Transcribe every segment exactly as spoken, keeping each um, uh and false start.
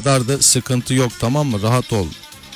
dardı, sıkıntı yok, tamam mı? Rahat ol.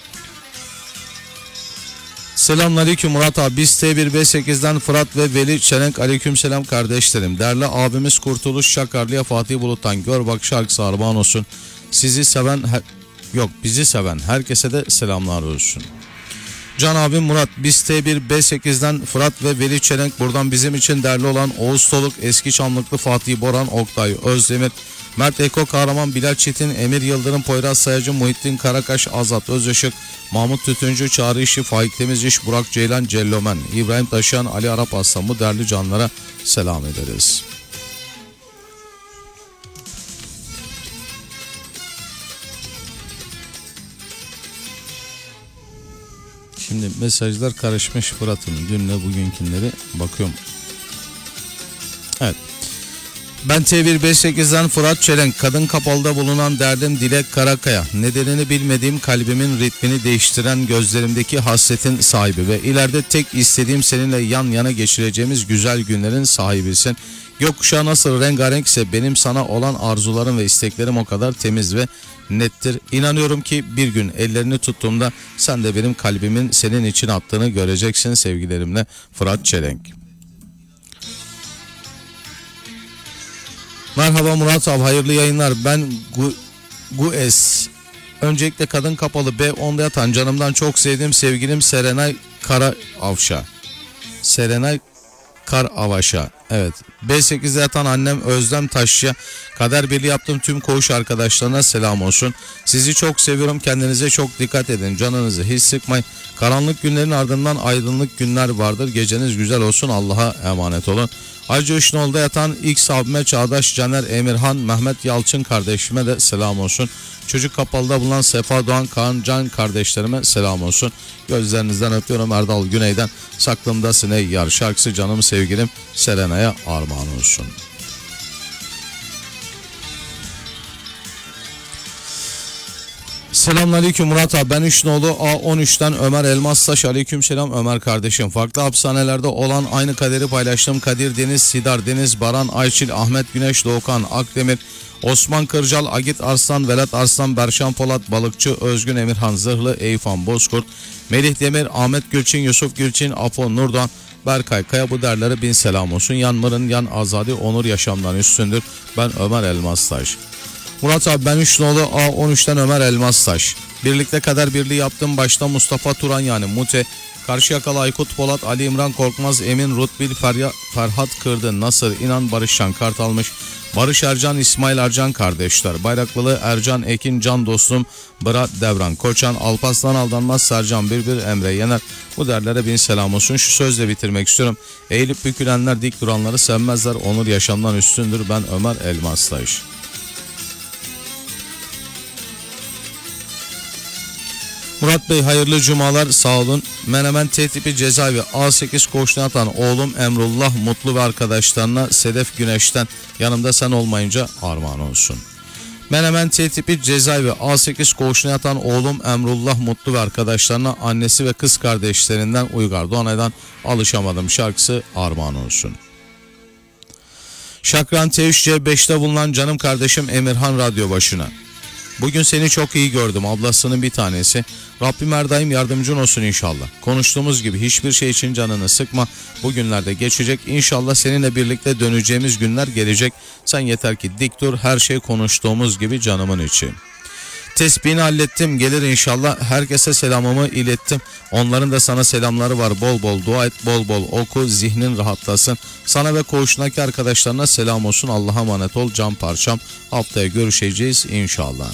Selamünaleyküm Murat abi. Biz T bir B sekizden Fırat ve Veli Çelenk, aleykümselam kardeşlerim. Değerli abimiz Kurtuluş Şakarlı'ya Fatih Bulut'tan Gör Bak şarkısı armağan olsun. Sizi seven her... yok bizi seven herkese de selamlar olsun. Can abim Murat, biz T bir B sekizden Fırat ve Veli Çelenk, buradan bizim için değerli olan Oğuz Toluk, Eski Çamlıklı, Fatih Boran, Oktay Özdemir, Mert Eko Kahraman, Bilal Çetin, Emir Yıldırım, Poyraz Sayacı, Muhittin Karakaş, Azat Özışık, Mahmut Tütüncü, Çağrı İşi, Faik Temizciş, Burak Ceylan, Cellomen, İbrahim Taşıyan, Ali Arap Aslan, bu değerli canlara selam ederiz. Şimdi mesajlar karışmış Fırat'ın dünle bugünkünleri bakıyorum. Evet. Ben T bir B sekizden Fırat Çelenk, Kadın Kapalı'da bulunan derdim Dilek Karakaya. Nedenini bilmediğim kalbimin ritmini değiştiren gözlerimdeki hasretin sahibi ve ileride tek istediğim seninle yan yana geçireceğimiz güzel günlerin sahibisin. Gökkuşağı nasıl rengarenkse benim sana olan arzularım ve isteklerim o kadar temiz ve nettir. İnanıyorum ki bir gün ellerini tuttuğumda sen de benim kalbimin senin için attığını göreceksin. Sevgilerimle Fırat Çelenk. Merhaba Murat abi, hayırlı yayınlar. Ben Gu Gues. Öncelikle Kadın Kapalı B onda yatan canımdan çok sevdiğim sevgilim Serenay Kara Avşa. Serenay Kar Avaş'a. Evet. B sekizde yatan annem Özlem Taşçı. Kader birliği yaptığım tüm koğuş arkadaşlarına selam olsun. Sizi çok seviyorum. Kendinize çok dikkat edin. Canınızı hiç sıkmayın. Karanlık günlerin ardından aydınlık günler vardır. Geceniz güzel olsun. Allah'a emanet olun. Ayrıca Işınol'da yatan X abime Çağdaş, Caner, Emirhan, Mehmet Yalçın kardeşime de selam olsun. Çocuk Kapalı'da bulunan Sefa Doğan, Kaan Can kardeşlerime selam olsun. Gözlerinizden öpüyorum. Erdal Güney'den Saklımdasın Ey Yar şarkısı canım sevgilim Serena'ya armağan olsun. Selamünaleyküm Murat abi, ben Üçnoğlu A on üçten Ömer Elmastaş, aleykümselam Ömer kardeşim. Farklı hapishanelerde olan aynı kaderi paylaştım. Kadir Deniz, Sidar Deniz, Baran Ayçil, Ahmet Güneş, Doğukan Akdemir, Osman Kırcal, Agit Arslan, Velat Arslan, Berşan Polat, Balıkçı, Özgün Emirhan Zırhlı, Eyfan Bozkurt, Melih Demir, Ahmet Gülçin, Yusuf Gülçin, Apo Nurdan, Berkay Kaya, bu derlere bin selam olsun. Yan Mırın, Yan Azadi, Onur yaşamdan üstündür. Ben Ömer Elmastaş. Murat abi, ben Üçnoğlu A on üçten Ömer Elmastaş. Birlikte kader birliği yaptım. Başta Mustafa Turan yani Mute, Karşıyakalı Aykut Polat, Ali İmran Korkmaz, Emin Rutbil, Ferya, Ferhat Kırdın, Nasır İnan, Barış Şan Kartalmış, Barış Ercan, İsmail Ercan kardeşler, Bayraklılı Ercan Ekin, Can Dostum, Bıra Devran Koçan, Alparslan Aldanmaz, Sercan Birbir, Emre Yener, bu derlere bin selam olsun. Şu sözle bitirmek istiyorum. Eğilip bükülenler dik duranları sevmezler. Onur yaşamdan üstündür. Ben Ömer Elmastaş. Murat Bey hayırlı cumalar, sağ olun. Menemen T tipi cezaevi A sekiz koğuşuna atan oğlum Emrullah Mutlu ve arkadaşlarına Sedef Güneş'ten yanımda sen olmayınca armağan olsun. Menemen T tipi cezaevi A sekiz koğuşuna yatan oğlum Emrullah Mutlu ve arkadaşlarına annesi ve kız kardeşlerinden Uygar Doğanay'dan Alışamadım şarkısı armağan olsun. Şakran T üç C beşte bulunan canım kardeşim Emirhan radyo başına. Bugün seni çok iyi gördüm, ablasının bir tanesi. Rabbim her daim yardımcın olsun inşallah. Konuştuğumuz gibi hiçbir şey için canını sıkma. Bugünlerde geçecek. İnşallah seninle birlikte döneceğimiz günler gelecek. Sen yeter ki dik dur, her şey konuştuğumuz gibi canımın içi. Tesbihini hallettim, gelir inşallah. Herkese selamımı ilettim. Onların da sana selamları var. Bol bol dua et, bol bol oku, zihnin rahatlasın. Sana ve koğuşundaki arkadaşlarına selam olsun. Allah'a emanet ol can parçam. Haftaya görüşeceğiz inşallah.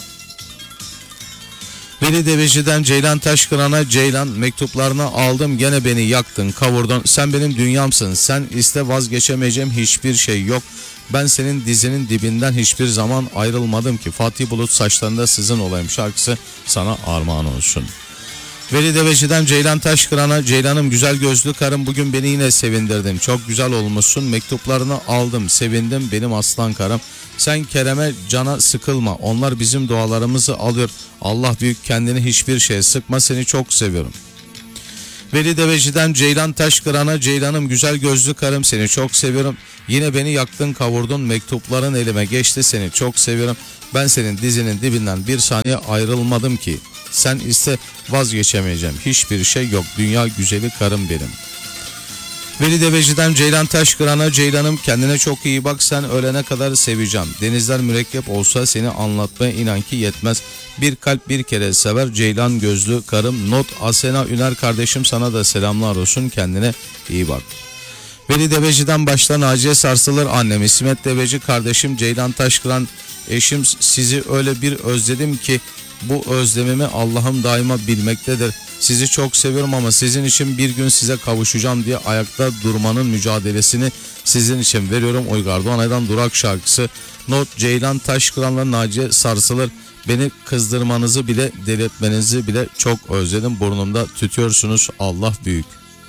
Veli Deveci'den Ceylan Taşkıran'a Ceylan, mektuplarını aldım gene beni yaktın kavurdun. Sen benim dünyamsın, sen iste vazgeçemeyeceğim hiçbir şey yok. Ben senin dizinin dibinden hiçbir zaman ayrılmadım ki. Fatih Bulut saçlarında sizin olayım şarkısı sana armağan olsun. Veli Deveci'den Ceylan Taşkıran'a Ceylan'ım güzel gözlü karım, bugün beni yine sevindirdin. Çok güzel olmuşsun, mektuplarını aldım sevindim benim aslan karım. Sen Kerem'e cana sıkılma, onlar bizim dualarımızı alıyor. Allah büyük, kendini hiçbir şeye sıkma, seni çok seviyorum. Veli Deveci'den Ceylan Taşkıran'a Ceylan'ım güzel gözlü karım, seni çok seviyorum. Yine beni yaktın kavurdun, mektupların elime geçti, seni çok seviyorum. Ben senin dizinin dibinden bir saniye ayrılmadım ki. Sen iste vazgeçemeyeceğim. Hiçbir şey yok. Dünya güzeli karım benim. Veli Deveci'den Ceylan Taşkıran'a, Ceylan'ım kendine çok iyi bak, sen ölene kadar seveceğim. Denizler mürekkep olsa seni anlatmaya inan ki yetmez. Bir kalp bir kere sever, Ceylan gözlü karım. Not Asena Üner kardeşim, sana da selamlar olsun, kendine iyi bak. Veli Deveci'den başta Naciye Sarsılır annem, İsmet Deveci kardeşim, Ceylan Taşkıran eşim, sizi öyle bir özledim ki bu özlemimi Allah'ım daima bilmektedir. Sizi çok seviyorum ama sizin için bir gün size kavuşacağım diye ayakta durmanın mücadelesini sizin için veriyorum. Uygar Doğanay'dan Durak şarkısı. Not Ceylan Taşkıran'la Naciye Sarsılır. Beni kızdırmanızı bile, delirtmenizi bile çok özledim. Burnumda tütüyorsunuz. Allah büyük.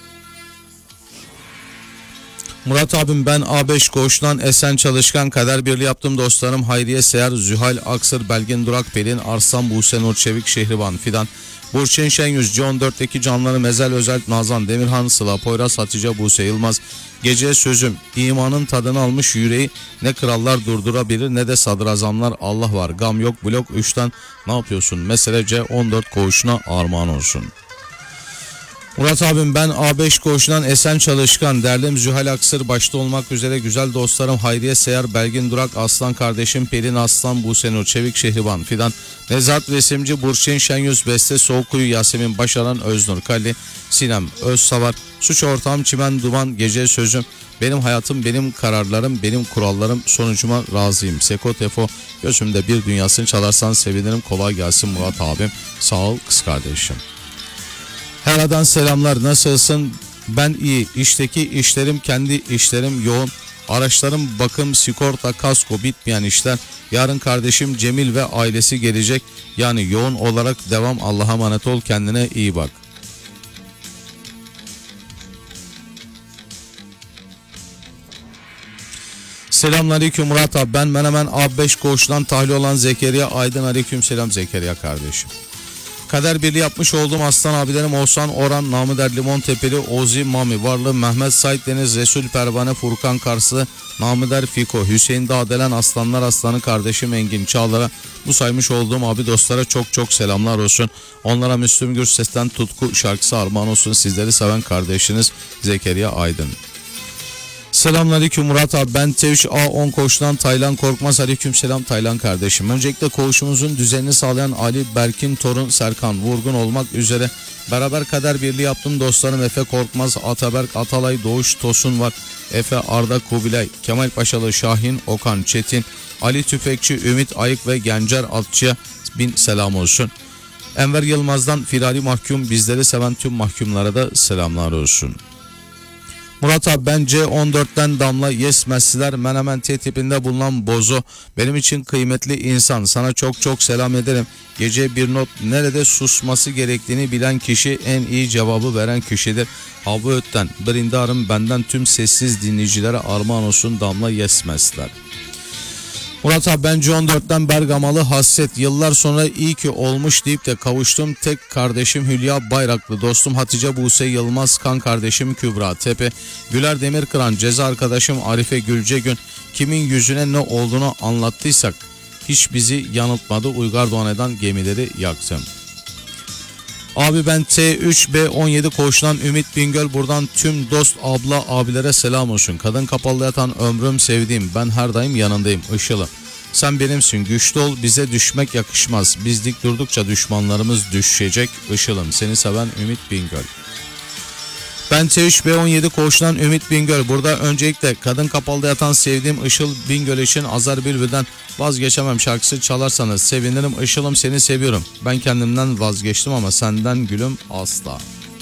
Murat abim, ben A beş Koğuş'tan Esen Çalışkan, Kader Birliği yaptım dostlarım. Hayriye Seyer, Zühal Aksır, Belgin Durak, Pelin Arslan, Buse Nur Çevik, Şehriban Fidan, Burçin Şenyüz, C on dörtteki canları Mezel Özel, Nazan Demirhan, Sıla Poyraz, Hatice, Buse Yılmaz. Gece sözüm, imanın tadını almış yüreği ne krallar durdurabilir ne de sadrazamlar, Allah var. Gam yok blok üçten ne yapıyorsun? Mesele C on dört Koğuş'una armağan olsun. Murat abim, ben A beş Koğuş'tan Esen Çalışkan, derlim Zühal Aksır başta olmak üzere güzel dostlarım Hayriye Seyer, Belgin Durak, Aslan kardeşim, Pelin Aslan, Buse Nur Çevik, Şehriban Fidan, Nezat Resimci, Burçin Şenyüz, Beste Soğukkuyu, Yasemin Başaran, Öznur Kalli, Sinem Özsavar, Suç Ortağım Çimen Duman, Gece Sözüm, benim hayatım, benim kararlarım, benim kurallarım, sonucuma razıyım. Seko Tefo, gözümde bir dünyasını çalarsan sevinirim, kolay gelsin Murat abim, sağ ol kız kardeşim. Hera'dan selamlar, nasılsın? Ben iyi, işteki işlerim, kendi işlerim yoğun. Araçlarım bakım, sigorta, kasko, bitmeyen işler. Yarın kardeşim Cemil ve ailesi gelecek. Yani yoğun olarak devam. Allah'a emanet ol, kendine iyi bak. Selamünaleyküm Murat abi, ben Menemen A beş Koğuş'tan tahliye olan Zekeriya Aydın. Aleyküm selam Zekeriya kardeşim. Kader Birliği yapmış olduğum aslan abilerim Oğuzhan Orhan, Namı Der Limon Tepeli, Ozi Mami Varlı, Mehmet Sait Deniz, Resul Pervane, Furkan Karslı, Namı Der Fiko, Hüseyin Dağdelen, Aslanlar Aslanı kardeşim Engin Çağlar'a, bu saymış olduğum abi dostlara çok çok selamlar olsun. Onlara Müslüm Gürses'ten Tutku şarkısı armağan olsun. Sizleri seven kardeşiniz Zekeriya Aydın. Selamünaleyküm Murat abi, ben T üç A on Koğuş'tan Taylan Korkmaz. Aleykümselam Taylan kardeşim. Öncelikle koğuşumuzun düzenini sağlayan Ali Berkin Torun Serkan Vurgun olmak üzere beraber Kader Birliği yaptım dostlarım Efe Korkmaz, Ataberk Atalay, Doğuş Tosun var, Efe Arda Kubilay, Kemal Paşalı Şahin, Okan Çetin, Ali Tüfekçi, Ümit Ayık ve Gencer Atçı'ya bin selam olsun. Enver Yılmaz'dan Firari Mahkum, bizleri seven tüm mahkumlara da selamlar olsun. Murat abi, ben C on dörtten Damla Yesmezsiler, Menemen T tipinde bulunan Bozo, benim için kıymetli insan, sana çok çok selam ederim. Gece bir not, nerede susması gerektiğini bilen kişi en iyi cevabı veren kişidir. Hava ötten brindarım, benden tüm sessiz dinleyicilere armağan olsun Damla Yesmezsiler. Murat abi, ben C on dörtten Bergamalı Hasret, yıllar sonra iyi ki olmuş deyip de kavuştum tek kardeşim Hülya Bayraklı, dostum Hatice Buse Yılmaz, kan kardeşim Kübra Tepe, Güler Demirkıran, ceza arkadaşım Arife Gülcegün, kimin yüzüne ne olduğunu anlattıysak hiç bizi yanıltmadı, Uygar Doğanay'dan gemileri yaktım. Abi, ben T üç B on yedi Koğuş'tan Ümit Bingöl, buradan tüm dost abla abilere selam olsun. Kadın kapalı yatan ömrüm sevdiğim, ben her daim yanındayım Işıl'ım. Sen benimsin, güçlü ol, bize düşmek yakışmaz. Biz dik durdukça düşmanlarımız düşecek Işıl'ım. Seni seven Ümit Bingöl. Ben T üç B on yedi Koğuş'tan Ümit Bingöl, burada öncelikle kadın kapalı yatan sevdiğim Işıl Bingöl için Azar Bülbül'den Vazgeçemem şarkısı çalarsanız sevinirim. Işıl'ım, seni seviyorum. Ben kendimden vazgeçtim ama senden gülüm asla.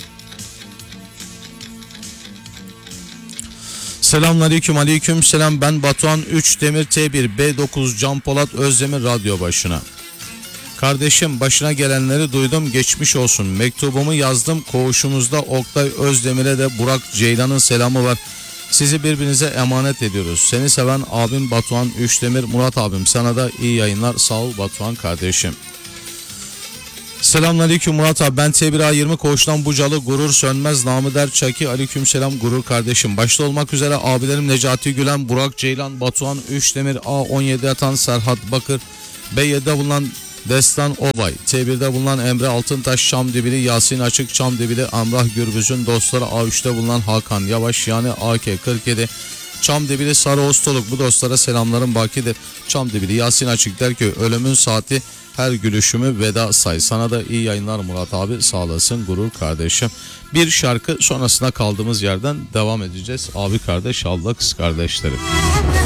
Selamünaleyküm, aleyküm selam. Ben Batuhan üç Demir T bir B dokuz Can Polat Özdemir radyo başına. Kardeşim, başına gelenleri duydum, geçmiş olsun. Mektubumu yazdım. Koğuşumuzda Oktay Özdemir'e de Burak Ceylan'ın selamı var. Sizi birbirinize emanet ediyoruz. Seni seven abim Batuhan Üçdemir. Murat abim, sana da iyi yayınlar. Sağ ol Batuhan kardeşim. Selamünaleyküm Murat abi, ben T bir A yirmi Koğuş'tan Bucalı Gurur Sönmez, Namı Der Çaki. Aleykümselam Gurur kardeşim. Başta olmak üzere abilerim Necati Gülen, Burak Ceylan, Batuhan Üçdemir, A on yedi yatan Serhat Bakır, B yedi'de bulunan Destan Obay, T bir'de bulunan Emre Altıntaş Çamdibili, Yasin Açık Çamdibili, Emrah Gürbüz'ün dostları. A üç'te bulunan Hakan Yavaş yani A K kırk yedi Çamdibili Sarı Ostoluk, bu dostlara selamlarım bakidir. Çamdibili Yasin Açık der ki ölümün saati her gülüşümü veda say. Sana da iyi yayınlar Murat abi, sağ olasın gurur kardeşim. Bir şarkı sonrasında kaldığımız yerden devam edeceğiz. Abi kardeş Allah kız kardeşlerim.